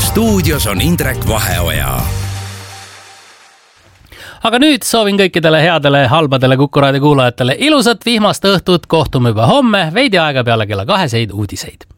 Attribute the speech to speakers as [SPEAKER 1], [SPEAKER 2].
[SPEAKER 1] stuudios on Indrek Vaheoja.
[SPEAKER 2] Aga nüüd soovin kõikidele headele, halbadele Kuku Raadio kuulajatele ilusat vihmast õhtut. Kohtume juba homme, veidi aega peale kella 2 uudiseid.